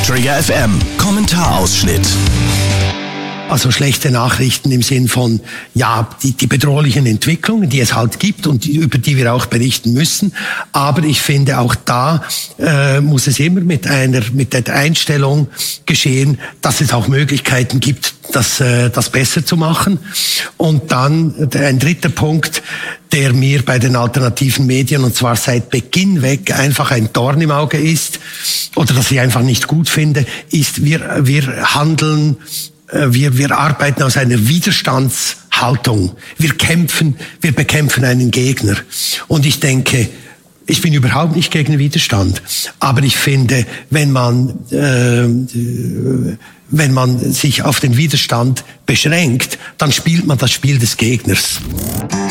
Trigger FM Kommentarausschnitt. Also schlechte Nachrichten im Sinn von, ja, die bedrohlichen Entwicklungen, die es halt gibt und über die wir auch berichten müssen. Aber ich finde, auch da muss es immer mit der Einstellung geschehen, dass es auch Möglichkeiten gibt, das besser zu machen. Und dann ein dritter Punkt, der mir bei den alternativen Medien, und zwar seit Beginn weg, einfach ein Dorn im Auge ist, oder das ich einfach nicht gut finde, ist, wir handeln, wir arbeiten aus einer Widerstandshaltung. Wir bekämpfen einen Gegner. Und ich denke, ich bin überhaupt nicht gegen Widerstand. Aber ich finde, wenn man sich auf den Widerstand beschränkt, dann spielt man das Spiel des Gegners.